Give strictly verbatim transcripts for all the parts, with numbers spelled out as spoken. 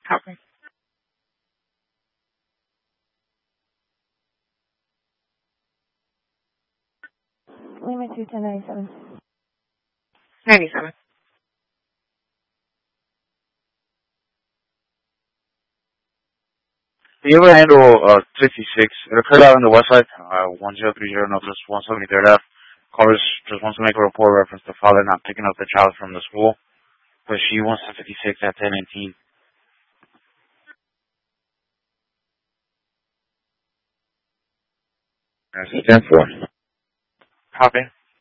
Copy. Lima two ten ninety-seven. ninety-seven. Do you ever handle uh, sixty-six? It occurred out on the west side, uh, one zero three zero Northwest one seventy-third Ave. Caller just wants to make a report reference to father not picking up the child from the school, but she wants to fifty-six at ten eighteen. That's ten four. Copy.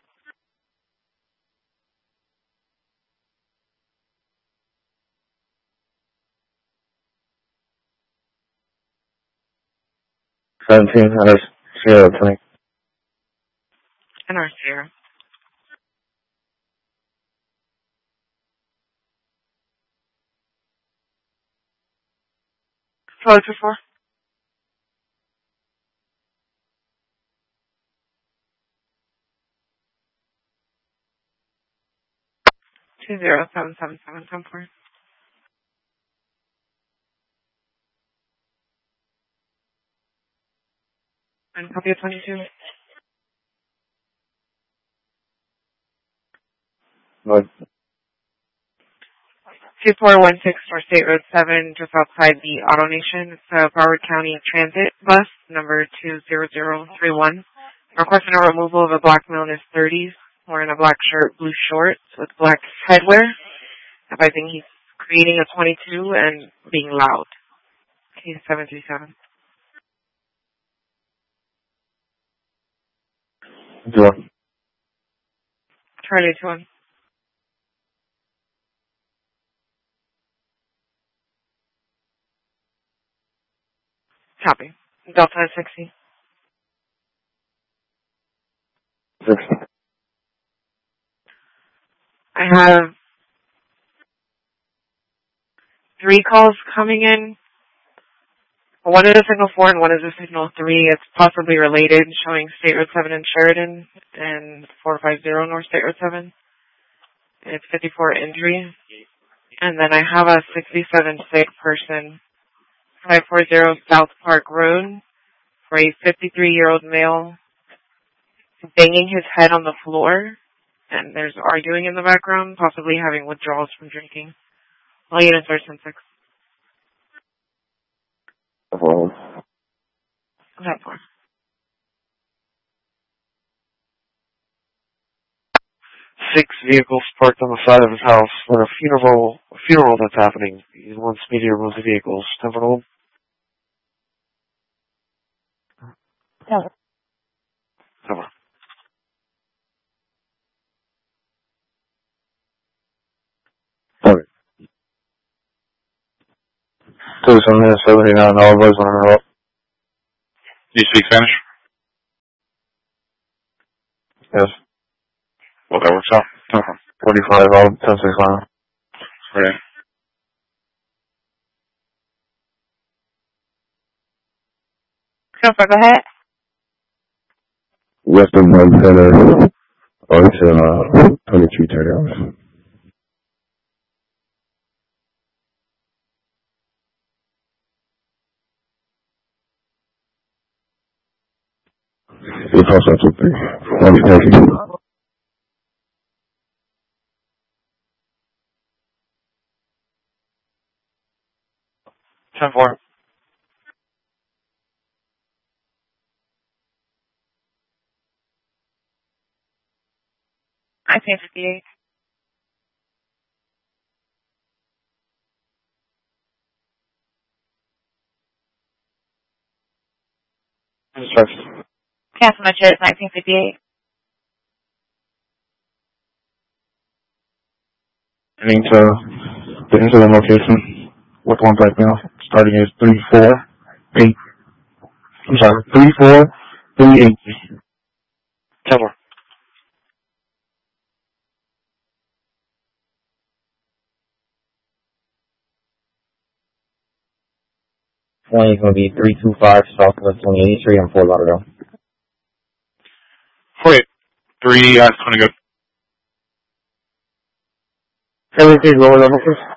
seventeen hundred zero twenty. And our zero. twelve two four. Two zero seven seven seven ten four. And copy of twenty-two. What? two four one six North State Road seven, just outside the Auto Nation. It's a Broward County Transit bus, number two zero zero three one. Requesting a removal of a black male in his thirties, wearing a black shirt, blue shorts, with black headwear. Advising he's creating a twenty-two and being loud. Case seven three seven. Door. Charlie two one. Copy. Delta sixty. sixty. I have three calls coming in. One is a signal four and one is a signal three. It's possibly related, showing State Road seven in Sheridan and four five zero North State Road seven. It's fifty-four injury. And then I have a sixty-seven sick person, five forty South Park Road, for a fifty-three-year-old male banging his head on the floor. And there's arguing in the background, possibly having withdrawals from drinking. All units are ten six. Well, Okay, four. Six vehicles parked on the side of his house for a funeral a funeral that's happening. He wants me to remove the vehicles. Ten for hold. Cover. Cover. okay. Two seven seventy-nine, all boys on the road. Do you speak Spanish? Yes. Well, that works out. Okay. forty-five, all ten six line. Okay. Go ahead. Western One Center, oh, it's uh, twenty-three thirty hours. It's also two three. Thank you. Thank you. Ten four. nineteen fifty-eight. Instructions. Cancel my jet, nineteen fifty-eight. Heading to the incident location with one black male. Starting is three four eight. I'm sorry, three four three eight. Ten four. twenty is going to be three two five Southwest twenty-eighth Street on Fort Lauderdale. Wait. Three, uh, twenty good. Everything lower level, please.